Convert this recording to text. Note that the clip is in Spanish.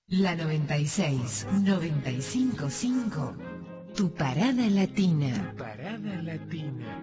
La 96, 95.5, tu parada latina. Parada Latina.